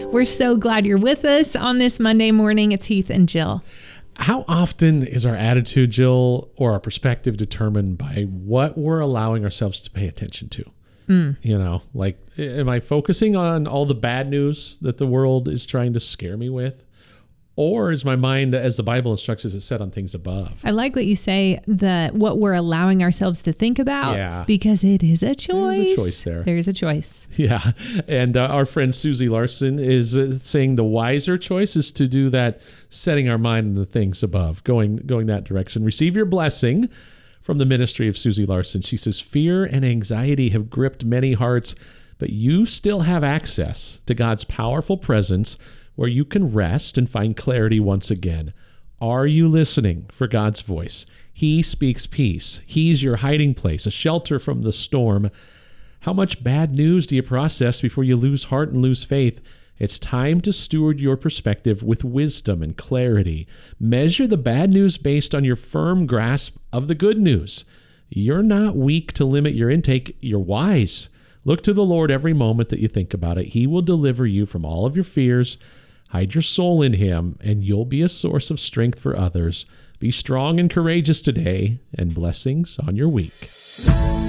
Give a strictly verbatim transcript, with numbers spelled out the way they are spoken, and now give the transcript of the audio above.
We're so glad you're with us on this Monday morning. It's Heath and Jill. How often is our attitude, Jill, or our perspective determined by what we're allowing ourselves to pay attention to? Mm. You know, like, am I focusing on all the bad news that the world is trying to scare me with? Or is my mind, as the Bible instructs us, is set on things above? I like what you say, that what we're allowing ourselves to think about, yeah. because it is a choice. There's a choice there. There's a choice. Yeah. And uh, our friend Susie Larson is uh, saying the wiser choice is to do that, setting our mind on the things above, going, going that direction. Receive your blessing from the ministry of Susie Larson. She says, fear and anxiety have gripped many hearts, but you still have access to God's powerful presence where you can rest and find clarity once again. Are you listening for God's voice? He speaks peace. He's your hiding place, a shelter from the storm. How much bad news do you process before you lose heart and lose faith? It's time to steward your perspective with wisdom and clarity. Measure the bad news based on your firm grasp of the good news. You're not weak to limit your intake. You're wise. Look to the Lord every moment that you think about it. He will deliver you from all of your fears. Hide your soul in Him, and you'll be a source of strength for others. Be strong and courageous today, and blessings on your week.